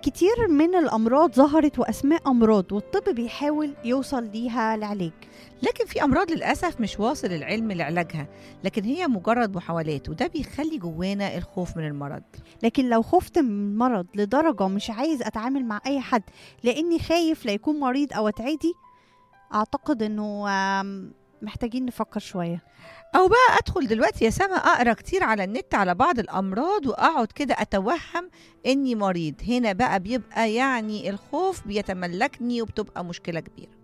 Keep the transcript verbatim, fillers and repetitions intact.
كتير من الأمراض ظهرت وأسماء أمراض، والطب بيحاول يوصل ليها العلاج. لكن في أمراض للأسف مش واصل العلم لعلاجها، لكن هي مجرد محاولات، وده بيخلي جوانا الخوف من المرض. لكن لو خفت من مرض لدرجة مش عايز أتعامل مع أي حد لأني خايف لا يكون مريض أو أتعدي، أعتقد أنه آم، محتاجين نفكر شوية. أو بقى أدخل دلوقتي يا سما أقرأ كتير على النت على بعض الأمراض وأقعد كده أتوهم إني مريض. هنا بقى بيبقى يعني الخوف بيتملكني وبتبقى مشكلة كبيرة.